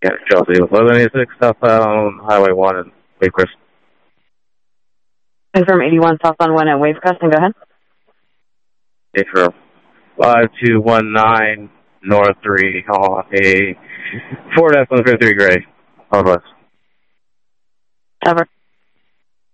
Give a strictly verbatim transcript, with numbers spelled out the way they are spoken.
Yeah, Chelsea. eleven eighty-six southbound Highway one in Wavecrest. Confirm eighty-one southbound one at Wavecrest, and go ahead. Okay, for five two one nine North three, oh, a Ford F one fifty-three gray. Northwest. Over.